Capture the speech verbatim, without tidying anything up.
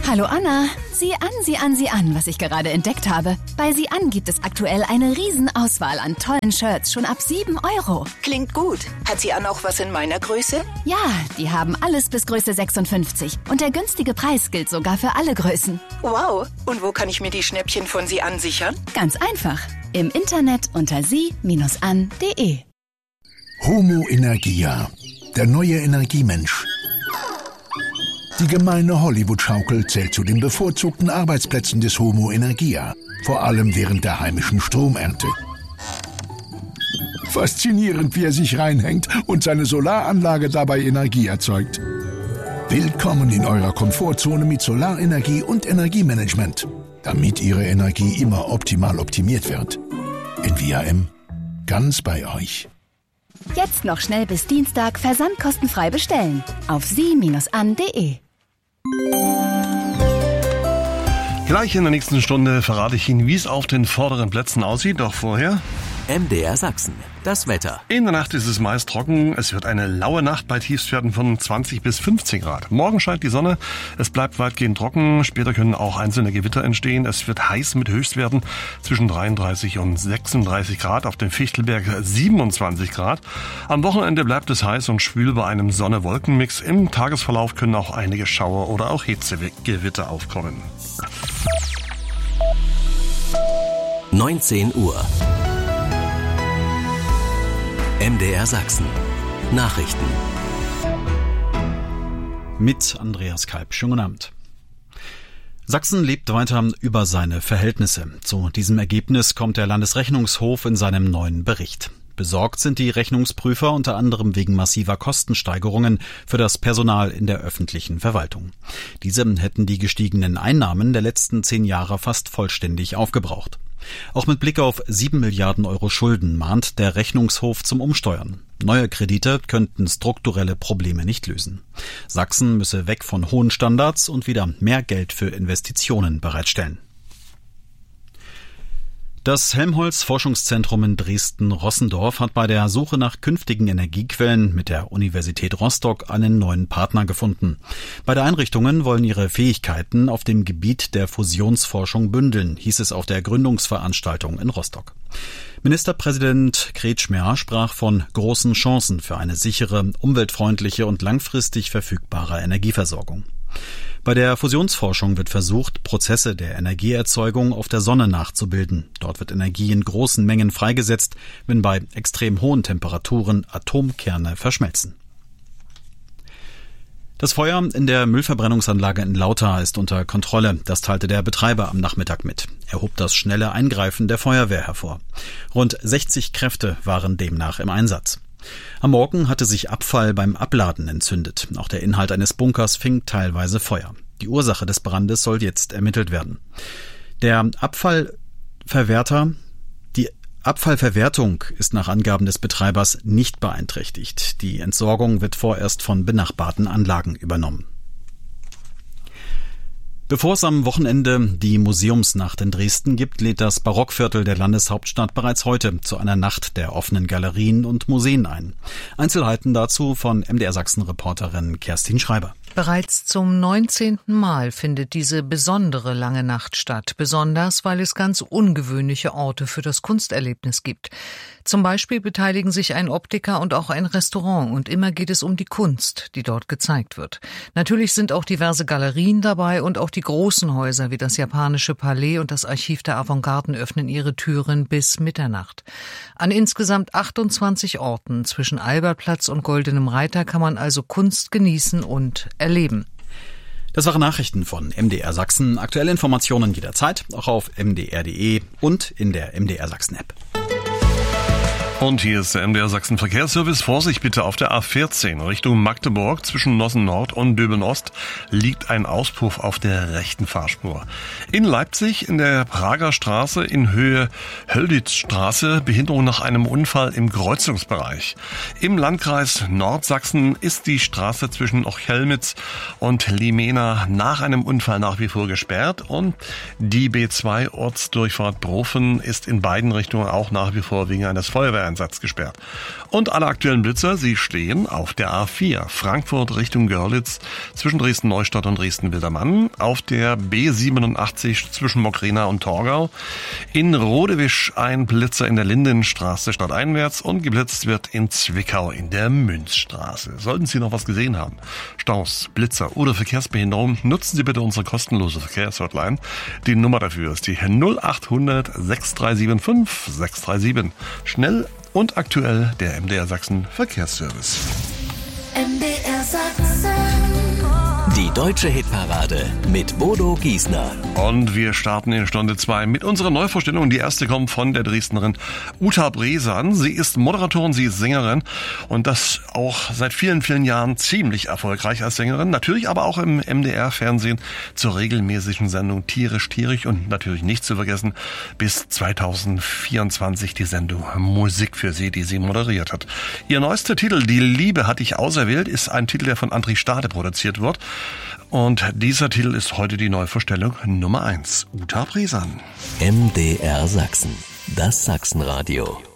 Hallo Anna, sieh an, sieh an, sieh an, was ich gerade entdeckt habe. Bei Sieh an gibt es aktuell eine Riesenauswahl an tollen Shirts, schon ab sieben Euro. Klingt gut. Hat Sieh an auch was in meiner Größe? Ja, die haben alles bis Größe sechsundfünfzig. Und der günstige Preis gilt sogar für alle Größen. Wow, und wo kann ich mir die Schnäppchen von Sieh an sichern? Ganz einfach, im Internet unter sie Bindestrich an punkt de. Homo Energia, der neue Energiemensch. Die gemeine Hollywood-Schaukel zählt zu den bevorzugten Arbeitsplätzen des Homo Energia, vor allem während der heimischen Stromernte. Faszinierend, wie er sich reinhängt und seine Solaranlage dabei Energie erzeugt. Willkommen in eurer Komfortzone mit Solarenergie und Energiemanagement, damit Ihre Energie immer optimal optimiert wird. In V R M, ganz bei euch. Jetzt noch schnell bis Dienstag versandkostenfrei bestellen auf sie Bindestrich an punkt de. Gleich in der nächsten Stunde verrate ich Ihnen, wie es auf den vorderen Plätzen aussieht. Doch vorher M D R Sachsen, das Wetter. In der Nacht ist es meist trocken. Es wird eine laue Nacht bei Tiefstwerten von zwanzig bis fünfzehn Grad. Morgen scheint die Sonne. Es bleibt weitgehend trocken. Später können auch einzelne Gewitter entstehen. Es wird heiß mit Höchstwerten zwischen dreiunddreißig und sechsunddreißig Grad. Auf dem Fichtelberg siebenundzwanzig Grad. Am Wochenende bleibt es heiß und schwül bei einem Sonne-Wolken-Mix. Im Tagesverlauf können auch einige Schauer oder auch Hitzegewitter aufkommen. neunzehn Uhr. M D R Sachsen. Nachrichten. Mit Andreas Kalb. Schönen guten Abend. Sachsen lebt weiter über seine Verhältnisse. Zu diesem Ergebnis kommt der Landesrechnungshof in seinem neuen Bericht. Besorgt sind die Rechnungsprüfer unter anderem wegen massiver Kostensteigerungen für das Personal in der öffentlichen Verwaltung. Diese hätten die gestiegenen Einnahmen der letzten zehn Jahre fast vollständig aufgebraucht. Auch mit Blick auf sieben Milliarden Euro Schulden mahnt der Rechnungshof zum Umsteuern. Neue Kredite könnten strukturelle Probleme nicht lösen. Sachsen müsse weg von hohen Standards und wieder mehr Geld für Investitionen bereitstellen. Das Helmholtz-Forschungszentrum in Dresden-Rossendorf hat bei der Suche nach künftigen Energiequellen mit der Universität Rostock einen neuen Partner gefunden. Beide Einrichtungen wollen ihre Fähigkeiten auf dem Gebiet der Fusionsforschung bündeln, hieß es auf der Gründungsveranstaltung in Rostock. Ministerpräsident Kretschmer sprach von großen Chancen für eine sichere, umweltfreundliche und langfristig verfügbare Energieversorgung. Bei der Fusionsforschung wird versucht, Prozesse der Energieerzeugung auf der Sonne nachzubilden. Dort wird Energie in großen Mengen freigesetzt, wenn bei extrem hohen Temperaturen Atomkerne verschmelzen. Das Feuer in der Müllverbrennungsanlage in Lauter ist unter Kontrolle. Das teilte der Betreiber am Nachmittag mit. Er hob das schnelle Eingreifen der Feuerwehr hervor. Rund sechzig Kräfte waren demnach im Einsatz. Am Morgen hatte sich Abfall beim Abladen entzündet. Auch der Inhalt eines Bunkers fing teilweise Feuer. Die Ursache des Brandes soll jetzt ermittelt werden. Der Abfallverwerter, die Abfallverwertung ist nach Angaben des Betreibers nicht beeinträchtigt. Die Entsorgung wird vorerst von benachbarten Anlagen übernommen. Bevor es am Wochenende die Museumsnacht in Dresden gibt, lädt das Barockviertel der Landeshauptstadt bereits heute zu einer Nacht der offenen Galerien und Museen ein. Einzelheiten dazu von M D R Sachsen-Reporterin Kerstin Schreiber. Bereits zum neunzehnten Mal findet diese besondere lange Nacht statt, besonders weil es ganz ungewöhnliche Orte für das Kunsterlebnis gibt. Zum Beispiel beteiligen sich ein Optiker und auch ein Restaurant und immer geht es um die Kunst, die dort gezeigt wird. Natürlich sind auch diverse Galerien dabei und auch die großen Häuser wie das japanische Palais und das Archiv der Avantgarden öffnen ihre Türen bis Mitternacht. An insgesamt achtundzwanzig Orten zwischen Albertplatz und Goldenem Reiter kann man also Kunst genießen und erleben. Das waren Nachrichten von M D R Sachsen. Aktuelle Informationen jederzeit, auch auf m d r punkt d e und in der M D R Sachsen App. Und hier ist der M D R Sachsen Verkehrsservice. Vorsicht bitte auf der A vierzehn Richtung Magdeburg zwischen Nossen Nord und Döbeln Ost liegt ein Auspuff auf der rechten Fahrspur. In Leipzig in der Prager Straße in Höhe Hölditzstraße Behinderung nach einem Unfall im Kreuzungsbereich. Im Landkreis Nordsachsen ist die Straße zwischen Ochelmitz und Limena nach einem Unfall nach wie vor gesperrt und die B zwei Ortsdurchfahrt Brofen ist in beiden Richtungen auch nach wie vor wegen eines Feuerwehr Einsatz gesperrt. Und alle aktuellen Blitzer, sie stehen auf der A vier, Frankfurt Richtung Görlitz, zwischen Dresden-Neustadt und Dresden-Wildermann, auf der B siebenundachtzig zwischen Mockrena und Torgau, in Rodewisch ein Blitzer in der Lindenstraße stadteinwärts und geblitzt wird in Zwickau in der Münzstraße. Sollten Sie noch was gesehen haben, Staus, Blitzer oder Verkehrsbehinderung, nutzen Sie bitte unsere kostenlose Verkehrshotline. Die Nummer dafür ist die null achthundert sechs drei sieben fünf sechs drei sieben. Schnell und aktuell der M D R Sachsen Verkehrsservice. M D R Sachsen. Die deutsche Hitparade mit Bodo Giesner. Und wir starten in Stunde zwei mit unserer Neuvorstellung. Die erste kommt von der Dresdnerin Uta Bresan. Sie ist Moderatorin, sie ist Sängerin und das auch seit vielen, vielen Jahren ziemlich erfolgreich als Sängerin. Natürlich aber auch im M D R-Fernsehen zur regelmäßigen Sendung Tierisch, Tierisch und natürlich nicht zu vergessen bis zweitausendvierundzwanzig die Sendung Musik für Sie, die sie moderiert hat. Ihr neuester Titel, Die Liebe hat dich auserwählt, ist ein Titel, der von André Stade produziert wird. Und dieser Titel ist heute die Neuvorstellung Nummer eins. Uta Bresan. M D R Sachsen, das Sachsenradio.